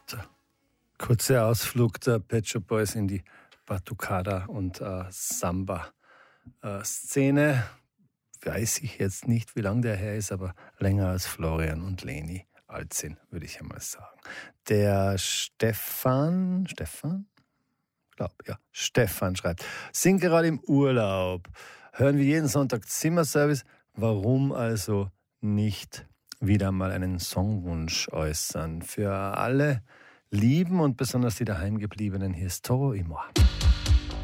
Kurzer Ausflug der Pet Shop Boys in die Batucada und Samba-Szene. Weiß ich jetzt nicht, wie lange der her ist, aber länger als Florian und Leni alt sind, würde ich einmal sagen. Der Stefan schreibt, sind gerade im Urlaub, hören wir jeden Sonntag Zimmerservice, warum also nicht wieder mal einen Songwunsch äußern? Für alle Lieben und besonders die daheimgebliebenen, hier ist Toro y Moi.